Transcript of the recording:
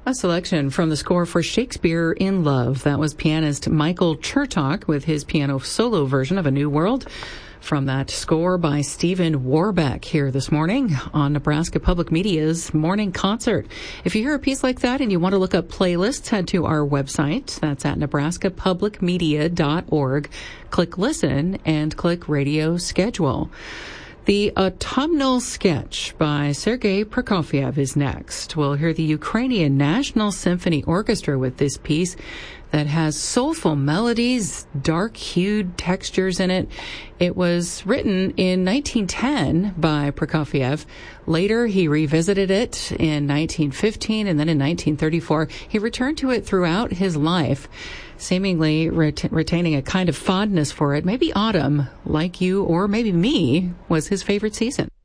A selection from the score for Shakespeare in Love. That was pianist Michael Chertok with his piano solo version of A New World from that score by Stephen Warbeck here this morning on Nebraska Public Media's Morning Concert. If you hear a piece like that and you want to look up playlists, head to our website. That's at nebraskapublicmedia.org. Click Listen and click Radio Schedule. The Autumnal Sketch by Sergei Prokofiev is next. We'll hear the Ukrainian National Symphony Orchestra with this piece that has soulful melodies, dark-hued textures in it. It was written in 1910 by Prokofiev. Later, he revisited it in 1915, and then in 1934, he returned to it throughout his life, seemingly retaining a kind of fondness for it. Maybe autumn, like you or maybe me, was his favorite season.